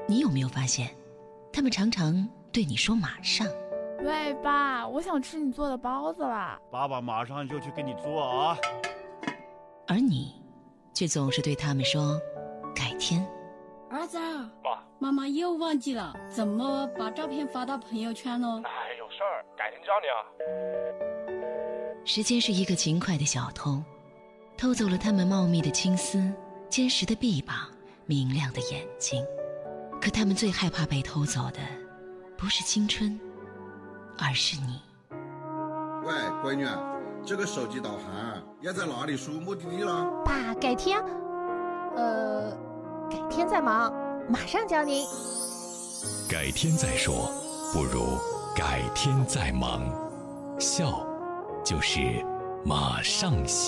你有没有发现，他们常常对你说马上。 喂，爸，我想吃你做的包子啦。 爸爸马上就去给你做啊。 而你却总是对他们说改天。 儿子， 爸， 妈妈又忘记了怎么把照片发到朋友圈呢？ 哎，有事儿，改天教你啊。 时间是一个勤快的小偷，偷走了他们茂密的青丝、坚实的臂膀、明亮的眼睛。可他们最害怕被偷走的不是青春，而是你。 喂，闺女，这个手机导航要在哪里输目的地了？ 爸，改天改天再忙，马上教您。 改天再说，不如改天再忙。笑就是马上行。